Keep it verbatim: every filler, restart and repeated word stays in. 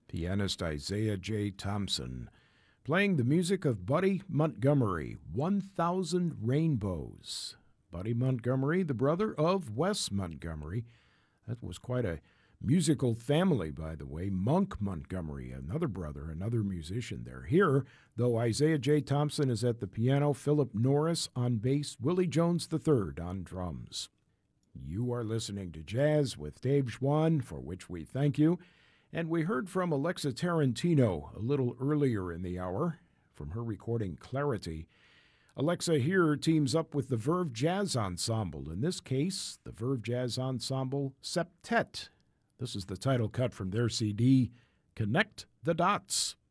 Pianist Isaiah J. Thompson, playing the music of Buddy Montgomery, one thousand Rainbows. Buddy Montgomery, the brother of Wes Montgomery. That was quite a musical family, by the way. Monk Montgomery, another brother, another musician there. Here, though, Isaiah J. Thompson is at the piano, Philip Norris on bass, Willie Jones the third on drums. You are listening to Jazz with Dave Schwann, for which we thank you. And we heard from Alexa Tarantino a little earlier in the hour from her recording Clarity. Alexa here teams up with the Verve Jazz Ensemble, in this case, the Verve Jazz Ensemble Septet. This is the title cut from their C D, Connect the Dots.